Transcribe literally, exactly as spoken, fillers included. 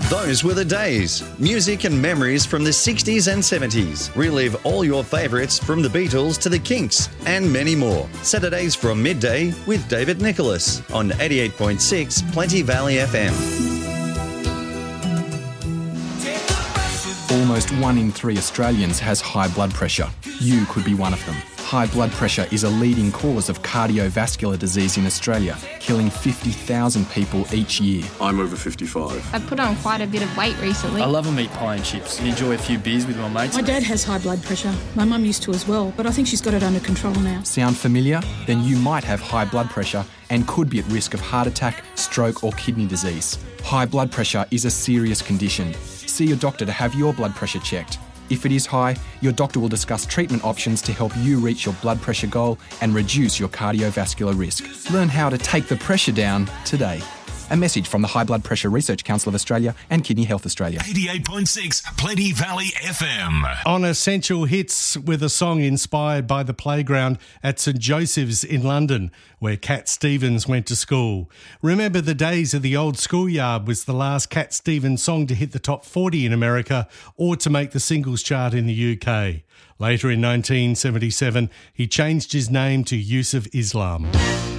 Those were the days. Music and memories from the sixties and seventies. Relive all your favourites from the Beatles to the Kinks and many more. Saturdays from midday with David Nicholas on eighty-eight point six Plenty Valley F M. Almost one in three Australians has high blood pressure. You could be one of them. High blood pressure is a leading cause of cardiovascular disease in Australia, killing fifty thousand people each year. I'm over fifty-five. I've put on quite a bit of weight recently. I love a meat pie and chips and enjoy a few beers with my mates. My dad has high blood pressure. My mum used to as well, but I think she's got it under control now. Sound familiar? Then you might have high blood pressure and could be at risk of heart attack, stroke or kidney disease. High blood pressure is a serious condition. See your doctor to have your blood pressure checked. If it is high, your doctor will discuss treatment options to help you reach your blood pressure goal and reduce your cardiovascular risk. Learn how to take the pressure down today. A message from the High Blood Pressure Research Council of Australia and Kidney Health Australia. eighty-eight point six Plenty Valley F M. On Essential Hits with a song inspired by the playground at St Joseph's in London, where Cat Stevens went to school. Remember the Days of the Old Schoolyard was the last Cat Stevens song to hit the top forty in America or to make the singles chart in the U K. Later in nineteen seventy-seven, he changed his name to Yusuf Islam.